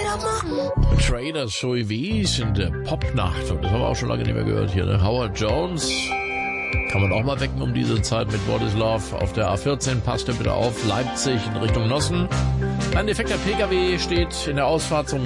weitermachen. Traders Soivis in der Popnacht. Und das haben wir auch schon lange nicht mehr gehört hier, ne? Howard Jones. Kann man auch mal wecken um diese Zeit mit What is Love auf der A14. Passt ihr bitte auf, Leipzig in Richtung Nossen. Ein defekter PKW steht in der Ausfahrt zum